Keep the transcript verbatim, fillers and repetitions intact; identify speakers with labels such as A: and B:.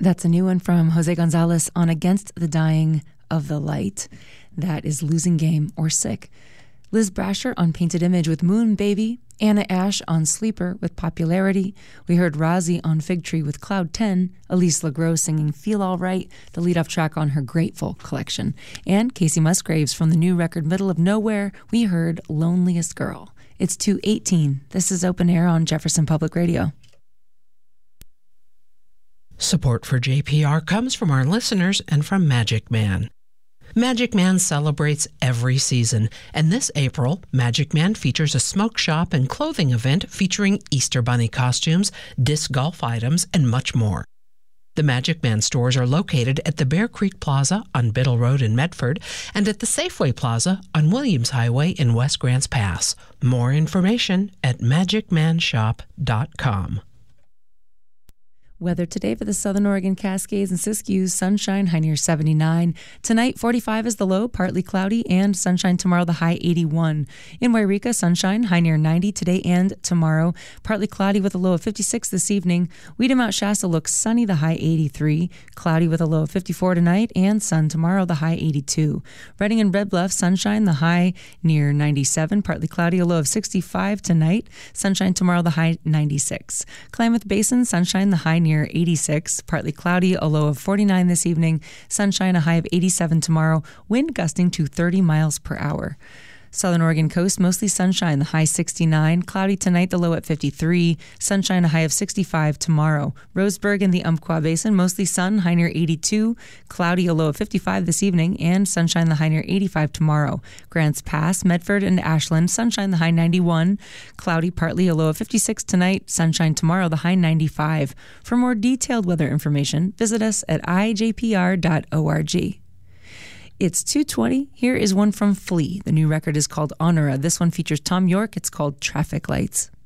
A: That's a new one from Jose Gonzalez on Against the Dying of the Light. That is Losing Game or Sick. Liz Brasher on Painted Image with Moon Baby. Anna Ash on Sleeper with Popularity. We heard Rozzy on Fig Tree with Cloud ten. Elise LeGros singing Feel All Right, the lead-off track on her Grateful collection. And Casey Musgraves from the new record Middle of Nowhere. We heard Loneliest Girl. It's two eighteen. This is Open Air on Jefferson Public Radio.
B: Support for J P R comes from our listeners and from Magic Man. Magic Man celebrates every season, and this April, Magic Man features a smoke shop and clothing event featuring Easter Bunny costumes, disc golf items, and much more. The Magic Man stores are located at the Bear Creek Plaza on Biddle Road in Medford and at the Safeway Plaza on Williams Highway in West Grants Pass. More information at magic man shop dot com.
A: Weather today for the Southern Oregon Cascades and Siskiyous. Sunshine, high near seventy-nine. Tonight, forty-five is the low, partly cloudy, and sunshine tomorrow, the high eighty-one. In Wairika, sunshine, high near ninety today and tomorrow. Partly cloudy with a low of fifty-six this evening. Weeda Mount Shasta looks sunny, the high eighty-three. Cloudy with a low of fifty-four tonight, and sun tomorrow, the high eighty-two. Redding and Red Bluff, sunshine, the high near ninety-seven. Partly cloudy, a low of sixty-five tonight. Sunshine tomorrow, the high ninety-six. Klamath Basin, sunshine, the high near near eighty-six, partly cloudy, a low of forty-nine this evening, sunshine, a high of eighty-seven tomorrow, wind gusting to thirty miles per hour. Southern Oregon coast, mostly sunshine, the high sixty-nine, cloudy tonight, the low at fifty-three, sunshine, a high of sixty-five tomorrow. Roseburg and the Umpqua Basin, mostly sun, high near eighty-two, cloudy, a low of fifty-five this evening, and sunshine, the high near eighty-five tomorrow. Grants Pass, Medford, and Ashland, sunshine, the high ninety-one, cloudy, partly, a low of fifty-six tonight, sunshine tomorrow, the high ninety-five. For more detailed weather information, visit us at i j p r dot org. It's two twenty. Here is one from Flea. The new record is called Honora. This one features Tom York. It's called Traffic Lights.